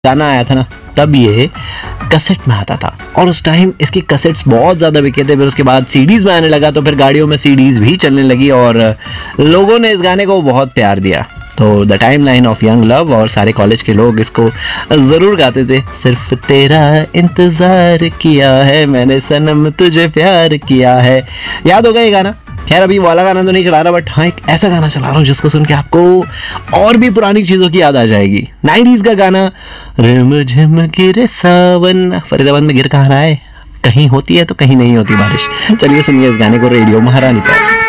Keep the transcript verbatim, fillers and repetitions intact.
गाना आया था ना, तब ये कैसेट में आता था और उस टाइम इसकी कैसेट्स बहुत ज़्यादा बिके थे। फिर उसके बाद सीडीज़ में आने लगा, तो फिर गाड़ियों में सीडीज़ भी चलने लगी और लोगों ने इस गाने को बहुत प्यार दिया। तो the time line of young love, और सारे कॉलेज के लोग इसको ज़रूर गाते थे। सिर्फ तेरा इंतज़ार किया है मैंने सनम, तुझे प्यार किया है। याद होगा ये गाना? खैर अभी वाला गाना तो नहीं चला रहा, बट हाँ एक ऐसा गाना चला रहा हूँ जिसको सुन के आपको और भी पुरानी चीज़ों की याद आ जाएगी। नाइनटीज़ का गाना, रिम झिम गिरे सावन। फरीदाबाद में गिर कहाँ रहा है? कहीं होती है तो कहीं नहीं होती बारिश। चलिए सुनिए इस गाने को रेडियो महारानी पर।